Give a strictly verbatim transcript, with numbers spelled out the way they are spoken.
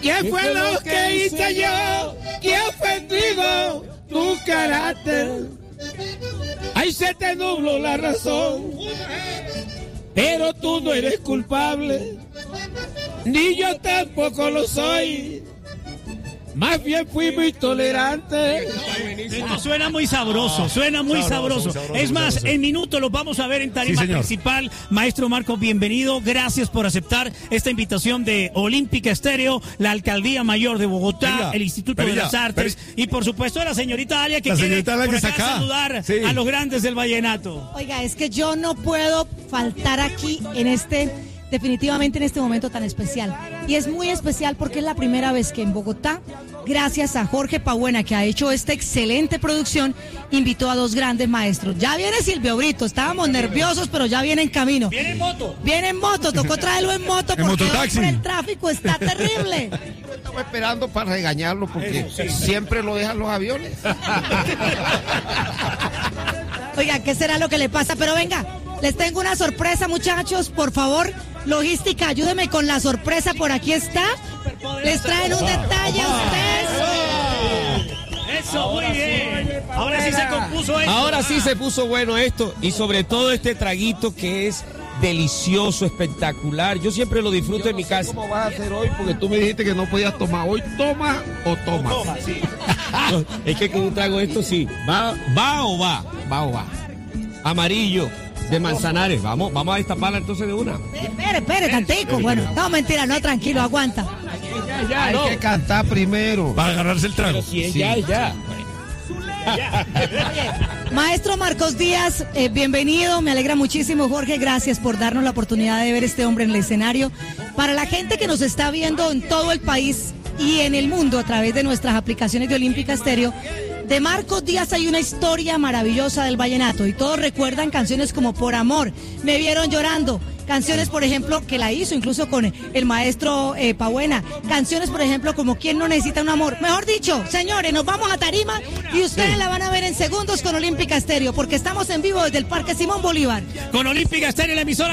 ¿Qué fue lo que hice yo? ¿Qué ha ofendido tu carácter? Ahí se te nubló la razón, pero tú no eres culpable, ni yo tampoco lo soy. Más bien fui muy tolerante. Esto suena muy sabroso, suena muy sabroso. sabroso. sabroso es más, sabroso. En minutos los vamos a ver en tarima sí, principal. Maestro Marcos, bienvenido. Gracias por aceptar esta invitación de Olímpica Estéreo, la Alcaldía Mayor de Bogotá, Perilla, el Instituto Perilla, de las Artes Perilla. Y por supuesto la señorita Alia que la quiere señorita Alia por que acá acá. saludar sí. a los grandes del vallenato. Oiga, es que yo no puedo faltar aquí en este... definitivamente en este momento tan especial. Y es muy especial porque es la primera vez que en Bogotá, gracias a Jorge Pabuena, que ha hecho esta excelente producción, invitó a dos grandes maestros. Ya viene Silvio Brito, estábamos nerviosos, pero ya viene en camino. Viene en moto. Viene en moto, tocó traerlo en moto porque hombre, el tráfico está terrible. Estamos esperando para regañarlo porque sí. siempre lo dejan los aviones. Oiga, ¿qué será lo que le pasa? Pero venga, les tengo una sorpresa, muchachos, por favor. Logística, ayúdeme con la sorpresa, por aquí está. Les traen un detalle a ustedes. Eso, muy bien. Ahora sí se compuso esto. Ahora sí se puso bueno esto y sobre todo este traguito que es delicioso, espectacular. Yo siempre lo disfruto Yo en no mi sé casa. ¿Cómo vas a hacer hoy? Porque tú me dijiste que no podías tomar. Hoy toma o toma. O toma, sí. No, es que con un trago esto sí. ¿Va, va o va? Va o va. Amarillo. De Manzanares, vamos, vamos a destaparla entonces de una. Espere, espere, tantico. Bueno, no, mentira, no, tranquilo, aguanta. Ya, ya, Hay no. que cantar primero. Para agarrarse el trago. Pero si es Sí. ya, ya. Maestro Marcos Díaz, eh, bienvenido, me alegra muchísimo, Jorge, gracias por darnos la oportunidad de ver este hombre en el escenario. Para la gente que nos está viendo en todo el país y en el mundo a través de nuestras aplicaciones de Olímpica Estéreo, de Marcos Díaz hay una historia maravillosa del vallenato y todos recuerdan canciones como Por Amor, Me Vieron Llorando, canciones por ejemplo que la hizo incluso con el maestro eh, Pabuena, canciones por ejemplo como ¿Quién no necesita un amor? Mejor dicho, señores, nos vamos a tarima y ustedes sí. la van a ver en segundos con Olímpica Estéreo porque estamos en vivo desde el Parque Simón Bolívar. Con Olímpica Estéreo, la emisora